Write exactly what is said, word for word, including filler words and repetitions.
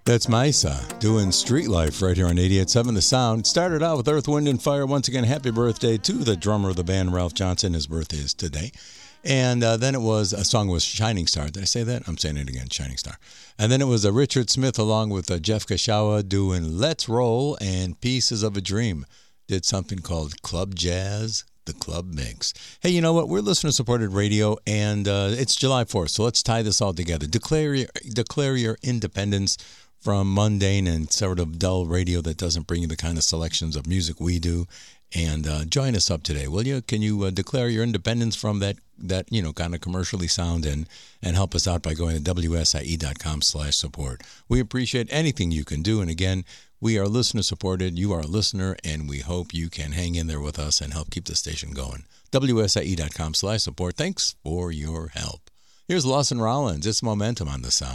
That's Misa doing Street Life right here on eighty-eight point seven The Sound. Started out with Earth, Wind, and Fire. Once again, happy birthday to the drummer of the band, Ralph Johnson. His birthday is today. And uh, then it was, a song was Shining Star. Did I say that? I'm saying it again, Shining Star. And then it was uh, Richard Smith along with uh, Jeff Kashawa doing Let's Roll, and Pieces of a Dream did something called Club Jazz, the Club Mix. Hey, you know what? We're listener-supported radio, and uh, it's July fourth, so let's tie this all together. Declare your, declare your independence from mundane and sort of dull radio that doesn't bring you the kind of selections of music we do. And uh, join us up today, will you? Can you uh, declare your independence from that, that you know, kind of commercially sound, and, and help us out by going to W S I E dot com slash support. We appreciate anything you can do. And again, we are listener-supported. You are a listener, and we hope you can hang in there with us and help keep the station going. W S I E dot com slash support. Thanks for your help. Here's Lawson Rollins. It's Momentum on the Sound.